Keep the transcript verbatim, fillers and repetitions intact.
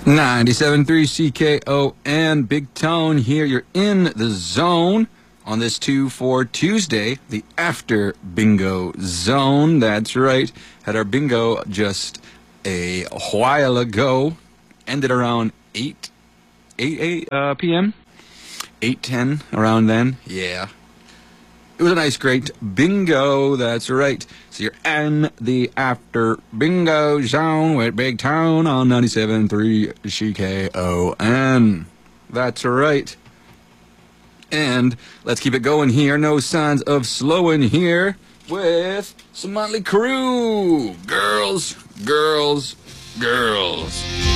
ninety-seven point three C K O N, Big Tone here. You're in the zone on this two four Tuesday, the after bingo zone. That's right. Had our bingo just a while ago. Ended around eight, eight, eight uh, p m eight ten, around then. Yeah. It was a nice, great bingo. That's right. So you're in the after bingo zone with Big Tone on ninety-seven point three C K O N. That's right. And let's keep it going here. No signs of slowing here with some Motley Crue. Girls, girls, girls.